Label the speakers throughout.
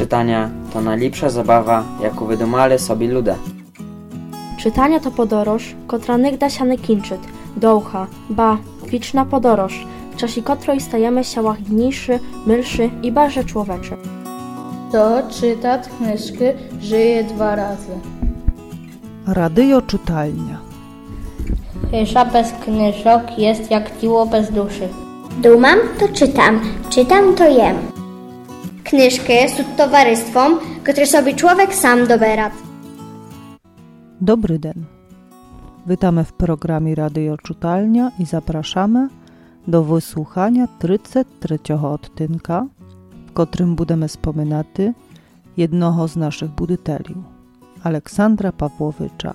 Speaker 1: czytania to najlepsza zabawa, jaką wydumali sobie ludzie.
Speaker 2: Czytanie to podoroż, kotra nigda się nie kinczyt, dołcha, ba, wiczna podoroż, w czasie której stajemy się łagodniejszy, milszy i bardziej człowieczy.
Speaker 3: To czyta knyżki żyje 2 razy.
Speaker 4: Radio czytalnia.
Speaker 3: Hysza bez knyżok jest jak tiło bez duszy.
Speaker 5: Dumam to czytam, czytam to jem. Knyżki są towarzystwom, które sobie człowiek sam dobera.
Speaker 4: Dobry den. Witamy w programie Radio Czytalnia i zapraszamy do wysłuchania 33 odtynka, w którym będziemy wspominać jednego z naszych budyteliów, Aleksandra Pawłowicza,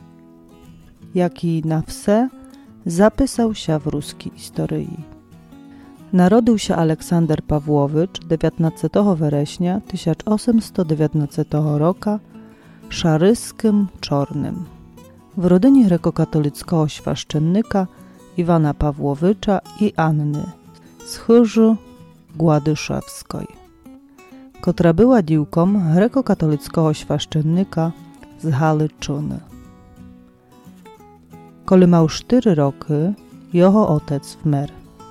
Speaker 4: jaki na wse zapisał się w ruskiej historii. Narodził się Aleksander Pawłowicz 19 września 1819 roku w Szaryskim Czornym w rodzinie grekokatolickiego świaszczennika Iwana Pawłowicza i Anny z Chyży Gładyszewskiej, która była dziewką grekokatolickiego świaszczennika z Halyczyny. Kiedy miał 4 roki, jego ojciec wmerł.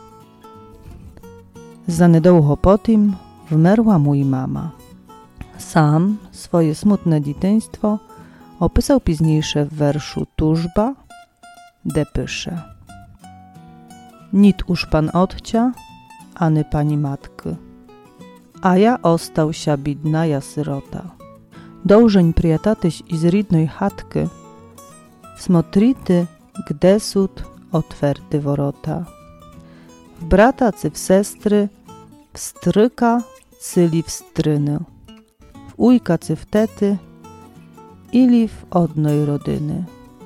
Speaker 4: Zanedługo po tym wmerła mój mama. Sam swoje smutne dzieciństwo opisał późniejsze w werszu Tużba, de pysze. Nit już pan odcia, ani pani matki. A ja ostał się bidna ja syrota. Dołżeń prijatatyś iz ridnej chatki, smotrity, gde sud otwerty worota. W brata cy w sestry, w stryka cyli w stryny, w ujka cy w tety, ili w odnej rodyny.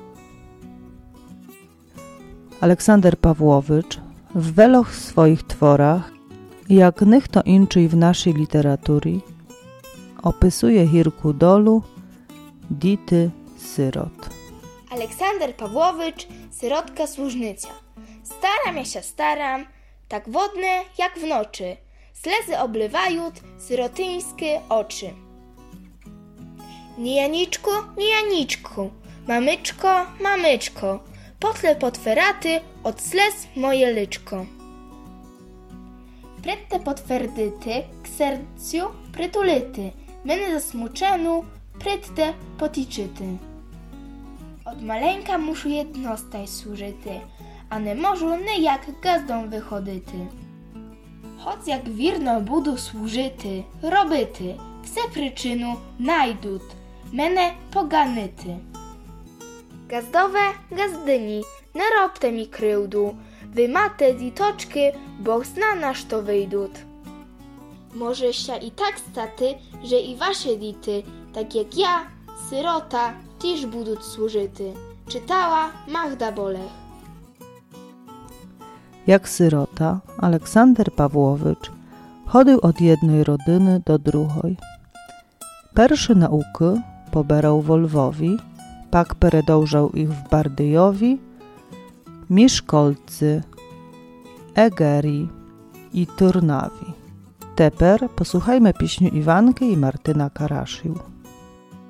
Speaker 4: Aleksander Pawłowicz w weloch swoich tworach, jak nychto inczyj w naszej literatury, opisuje hirku dolu, dity syrot.
Speaker 6: Aleksander Pawłowicz, syrotka służnycia. Staram, tak wodne jak w nocy. Slzy oblywają syrotyńskie oczy. Nie Janiczku, mamyczko, potle potweraty od slez moje lyczko. Prette potwerdyty, k sercu prytulyty, mene zasmuczenu, prette poticzyty. Od maleńka muszę jednostaj służyty, a nie może nie jak gazdą wychodyty. Choć jak wirno budu służyty, robyty, wse przyczynu najdut, mene poganyty. Gazdowe gazdyni, nie robte mi kryłdu, wy mate ditoczki, bo zna nasz to wyjdut. Może się i tak staty, że i wasze dity, tak jak ja, syrota, też budut służyty. Czytała Magda Bolech.
Speaker 4: Jak syrota, Aleksander Pawłowicz chodził od jednej rodyny do drugiej. Pierwsze nauki poberał w Lwowi, pak predążał ich w Bardyjowi, Miszkolcy, Egeri i Turnawi. Teper posłuchajmy pieśniu Iwanki i Martyna Karasził.